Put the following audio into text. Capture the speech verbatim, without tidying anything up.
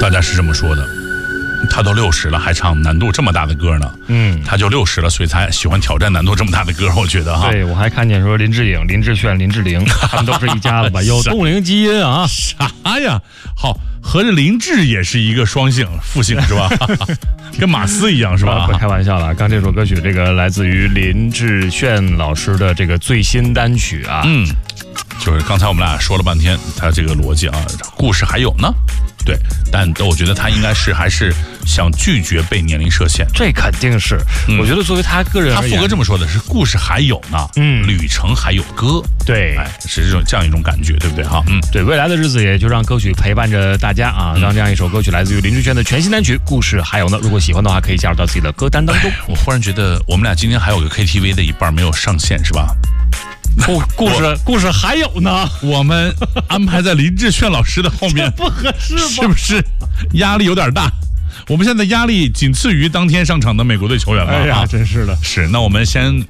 大家是这么说的。他都六十了，还唱难度这么大的歌呢。嗯，他就六十了，所以才喜欢挑战难度这么大的歌。我觉得哈。 对，我还看见说林志颖、林志炫、林志玲，他们都是一家的吧？有冻龄基因啊？ 啥呀？好，合着林志也是一个双姓复姓是吧？跟马斯一样是吧？ 不开玩笑了。刚这首歌曲，这个来自于林志炫老师的这个最新单曲啊。 嗯，就是刚才我们俩说了半天，他这个逻辑啊，故事还有呢。对，但我觉得他应该是还是想拒绝被年龄设限， 这肯定是。嗯、我觉得作为他个人而言， 他副歌这么说的是故事还有呢，嗯，旅程还有歌， 对， 哎，是这种这样一种感觉，对不对哈？嗯， 对，未来的日子也就让歌曲陪伴着大家啊，让这样一首歌曲来自于林志炫的全新单曲《故事还有呢》，如果喜欢的话，可以加入到自己的歌单当中。 我忽然觉得我们俩今天还有个 K T V 的一半没有上线，是吧？ 故故事故事还有呢， 我们安排在林志炫老师的后面， 不合适吧？ 是不是压力有点大？我们现在压力仅次于当天上场的美国队球员了。 哎呀，真是的。 是，那我们先